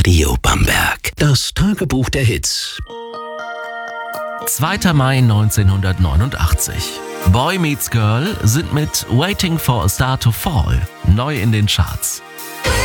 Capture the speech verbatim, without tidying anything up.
Radio Bamberg. Das Tagebuch der Hits. zweiter Mai neunzehnhundertneunundachtzig. Boy Meets Girl sind mit Waiting for a Star to Fall neu in den Charts.